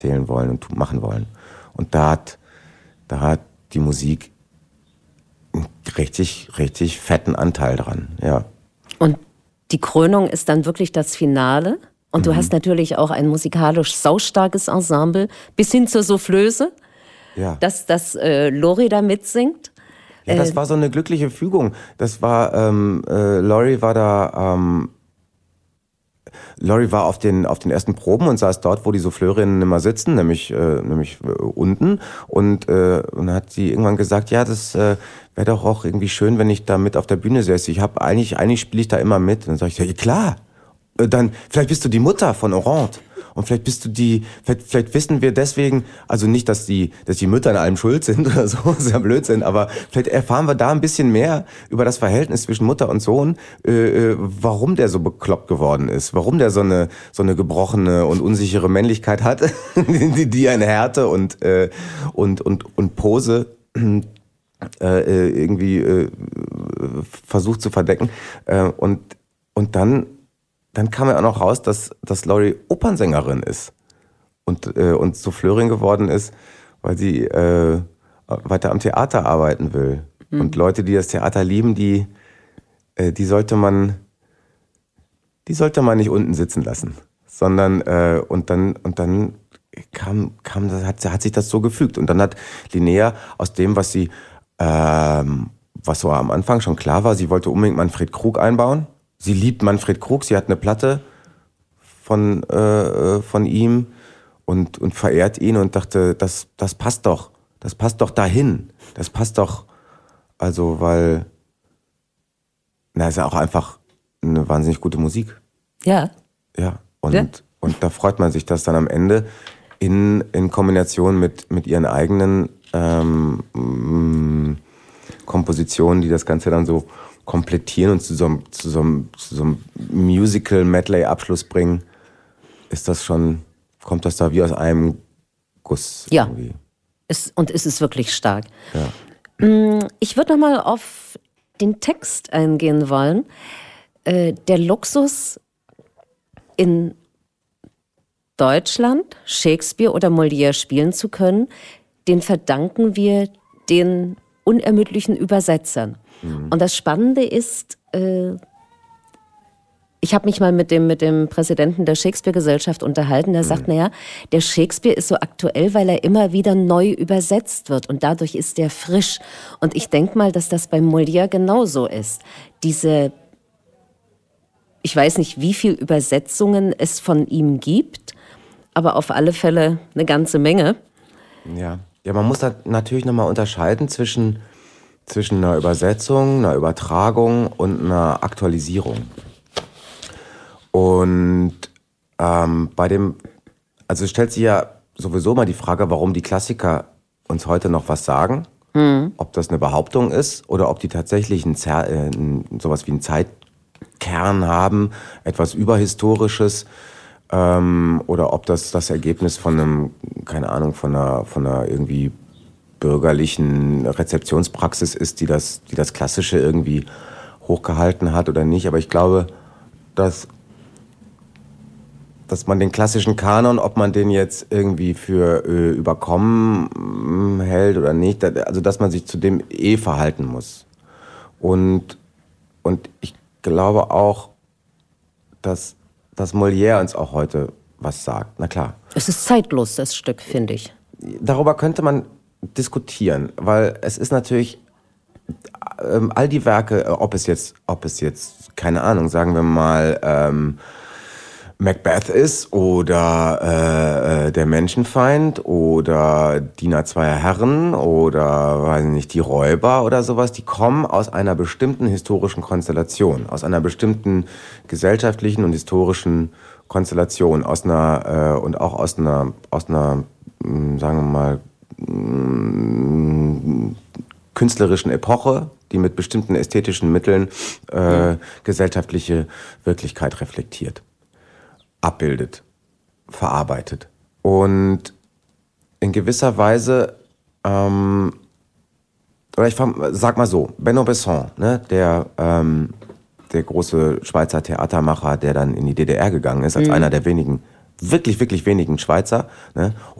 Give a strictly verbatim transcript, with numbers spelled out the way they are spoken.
erzählen wollen und machen wollen. Und da hat, da hat die Musik einen richtig, richtig fetten Anteil dran, ja. Und die Krönung ist dann wirklich das Finale. Und du mhm. hast natürlich auch ein musikalisch saustarkes Ensemble, bis hin zur Soufflöse, ja. dass, dass äh, Lori da mitsingt. Ja, das war so eine glückliche Fügung. Das war, ähm, äh, Lori war da, ähm, Lori war auf den, auf den ersten Proben und saß dort, wo die Souffleurinnen immer sitzen, nämlich, äh, nämlich äh, unten. Und, äh, und dann hat sie irgendwann gesagt, ja, das äh, wäre doch auch irgendwie schön, wenn ich da mit auf der Bühne säße. Ich habe eigentlich, eigentlich spiele ich da immer mit. Und dann sage ich, ja klar. Dann, vielleicht bist du die Mutter von Orange. Und vielleicht bist du die, vielleicht, vielleicht wissen wir deswegen, also nicht, dass die, dass die Mütter an allem schuld sind oder so, das ist ja Blödsinn, aber vielleicht erfahren wir da ein bisschen mehr über das Verhältnis zwischen Mutter und Sohn, äh, warum der so bekloppt geworden ist, warum der so eine, so eine gebrochene und unsichere Männlichkeit hat, die, die eine Härte und, äh, und, und, und Pose äh, irgendwie äh, versucht zu verdecken. Äh, und, und dann Dann kam ja auch noch raus, dass, dass Lori Opernsängerin ist und, äh, und Souffleurin geworden ist, weil sie äh, weiter am Theater arbeiten will. Mhm. Und Leute, die das Theater lieben, die, äh, die sollte man, die sollte man nicht unten sitzen lassen, sondern äh, und dann und dann kam kam das hat, hat sich das so gefügt und dann hat Linnea aus dem, was sie ähm, was so am Anfang schon klar war, sie wollte unbedingt Manfred Krug einbauen. Sie liebt Manfred Krug, sie hat eine Platte von, äh, von ihm und, und verehrt ihn und dachte, das, das passt doch, das passt doch dahin, das passt doch, also weil, na, ist ja auch einfach eine wahnsinnig gute Musik. Ja. Ja, und, ja. und da freut man sich, dass dann am Ende in, in Kombination mit, mit ihren eigenen ähm, Kompositionen, die das Ganze dann so komplettieren und zu so einem, zu so einem, zu so einem Musical-Medley-Abschluss bringen, ist das schon, kommt das da wie aus einem Guss. Ja, irgendwie. Ist, und es ist wirklich stark. Ja. Ich würde nochmal auf den Text eingehen wollen. Äh, der Luxus in Deutschland, Shakespeare oder Molière spielen zu können, den verdanken wir den unermüdlichen Übersetzern. Und das Spannende ist, äh, ich habe mich mal mit dem, mit dem Präsidenten der Shakespeare-Gesellschaft unterhalten, der mhm. sagt, naja, der Shakespeare ist so aktuell, weil er immer wieder neu übersetzt wird und dadurch ist er frisch. Und ich denke mal, dass das bei Molière genauso ist. Diese, ich weiß nicht, wie viele Übersetzungen es von ihm gibt, aber auf alle Fälle eine ganze Menge. Ja, ja, man muss da natürlich nochmal unterscheiden zwischen zwischen einer Übersetzung, einer Übertragung und einer Aktualisierung. Und ähm, bei dem, also stellt sich ja sowieso mal die Frage, warum die Klassiker uns heute noch was sagen, mhm. ob das eine Behauptung ist oder ob die tatsächlich ein, äh, sowas wie einen Zeitkern haben, etwas Überhistorisches, ähm, oder ob das das Ergebnis von einem, keine Ahnung, von einer, von einer irgendwie bürgerlichen Rezeptionspraxis ist, die das, die das Klassische irgendwie hochgehalten hat oder nicht. Aber ich glaube, dass, dass man den klassischen Kanon, ob man den jetzt irgendwie für äh, überkommen hält oder nicht, also dass man sich zu dem eh verhalten muss. Und, und ich glaube auch, dass, dass Molière uns auch heute was sagt. Na klar. Es ist zeitlos, das Stück, finde ich. Darüber könnte man diskutieren, weil es ist natürlich ähm, all die Werke, ob es jetzt, ob es jetzt, keine Ahnung, sagen wir mal ähm, Macbeth ist oder äh, äh, der Menschenfeind oder Diener zweier Herren oder weiß nicht, die Räuber oder sowas, die kommen aus einer bestimmten historischen Konstellation, aus einer bestimmten gesellschaftlichen und historischen Konstellation, aus einer äh, und auch aus einer aus einer mh, sagen wir mal künstlerischen Epoche, die mit bestimmten ästhetischen Mitteln äh, gesellschaftliche Wirklichkeit reflektiert, abbildet, verarbeitet. Und in gewisser Weise, ähm, oder ich sag mal so, Benno Besson, ne, der, ähm, der große Schweizer Theatermacher, der dann in die D D R gegangen ist, als mhm. einer der wenigen wirklich, wirklich wenigen Schweizer. Ne?